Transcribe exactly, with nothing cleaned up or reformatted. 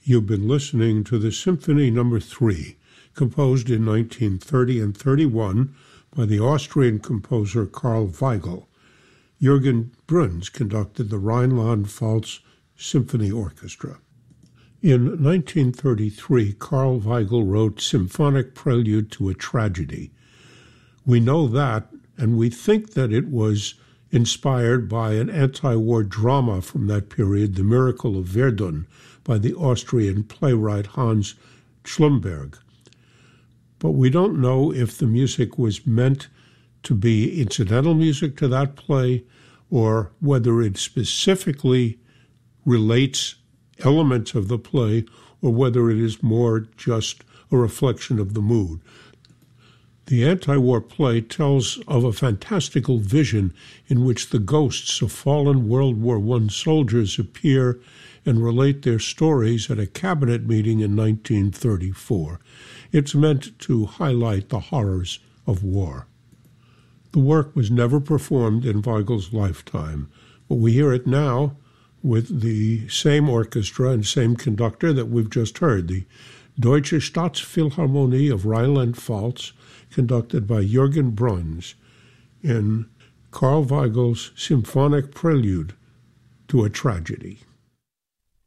You've been listening to the Symphony Number Three, composed in nineteen thirty and thirty-one by the Austrian composer Karl Weigel. Jürgen Bruns conducted the Rhineland-Pfalz Symphony Orchestra. In nineteen thirty-three, Karl Weigel wrote Symphonic Prelude to a Tragedy. We know that, and we think that it was inspired by an anti-war drama from that period, The Miracle of Verdun, by the Austrian playwright Hans Schlumberg. But we don't know if the music was meant to be incidental music to that play or whether it specifically relates elements of the play or whether it is more just a reflection of the mood. The anti-war play tells of a fantastical vision in which the ghosts of fallen World War One soldiers appear and relate their stories at a cabinet meeting in nineteen thirty-four. It's meant to highlight the horrors of war. The work was never performed in Weigel's lifetime, but we hear it now with the same orchestra and same conductor that we've just heard, the Deutsche Staatsphilharmonie of Rhineland-Pfalz, conducted by Jürgen Bruns in Karl Weigel's Symphonic Prelude to a Tragedy.